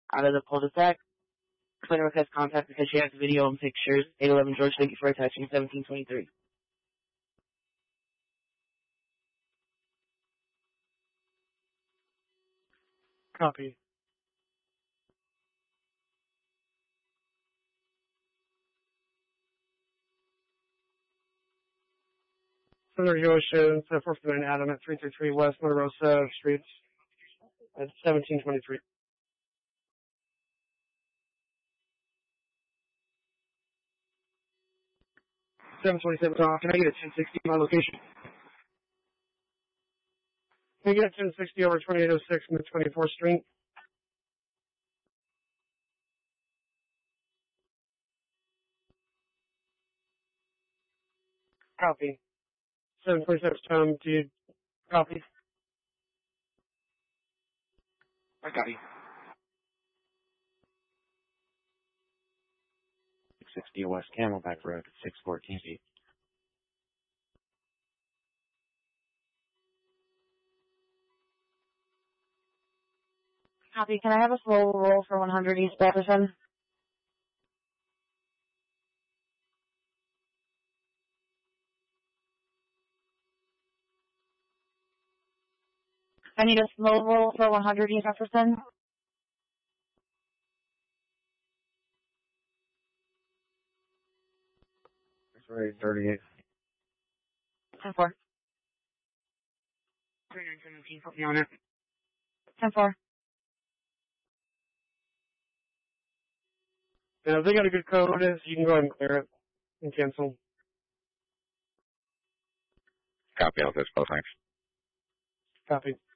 out of the cul-de-sac. Client request contact because she has video and pictures. 811 George, thank you for attaching 1723. Copy. Senator Ocean, 459 Adam at 333 West Monterosa Street at 1723. 727 Tom, can I get a 1060 my location? Can I get a 1060 over 2806 Mid 24th Street? Copy. 727 Tom, do you copy? I copy. 660 West Camelback Road, 614 feet. Copy. Can I have a slow roll for 100 East Jefferson? I need a slow roll for 100 East Jefferson. X-ray 38. 10-4. 3917, put me on it. 10-4. Now, if they got a good code, you can go ahead and clear it and cancel. Copy, I'll dispose, thanks. Copy.